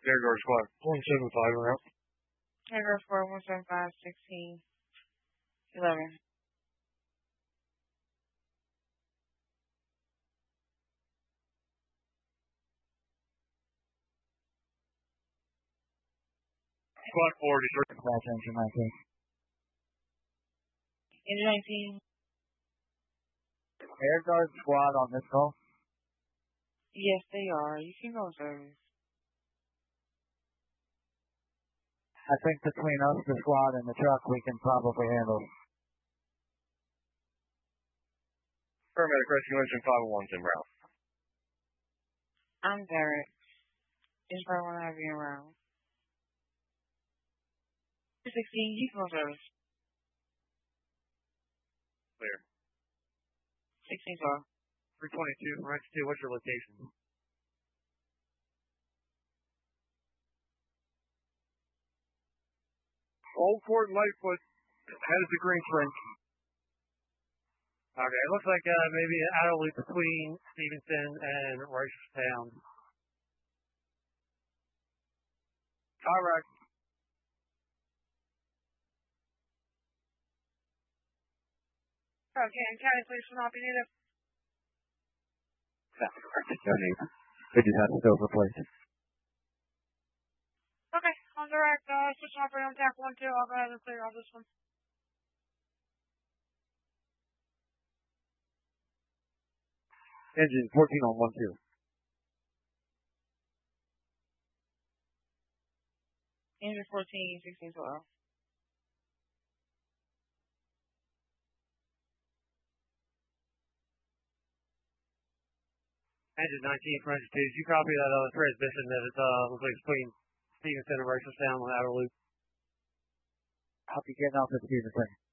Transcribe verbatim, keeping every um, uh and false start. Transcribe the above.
Air Guard Squad one seven five around. Air Guard Squad one seven five, sixteen, eleven. Squad four, Detroit. Class engine nineteen. Engine nineteen. Air Guard Squad on this call? Yes, they are. You can go service. I think between us, the squad, and the truck, we can probably handle. Paramedic Rescue Engine five oh one's in route. I'm Derek. Just probably want to have you around. sixteen, you can go service. Clear. sixteen twelve. three twenty-two, Ranch two, what's your location? Old Fort Lightfoot, headed to Green Springs. Okay, it looks like uh, maybe an outer loop between Stevenson and Reisterstown. All right. Okay, and County Police will not be needed. No need. We just have to still replace it. Okay, on direct, uh, switch operator on tap one two. I'll go ahead and clear off this one. Engine fourteen on one two. Engine fourteen, sixteen twelve. Engine nineteen, French two, did you copy that uh, transmission that it's, uh, looks like it's between Stevenson and Reisterstown on the outer loop? I'll be getting off at Stevenson.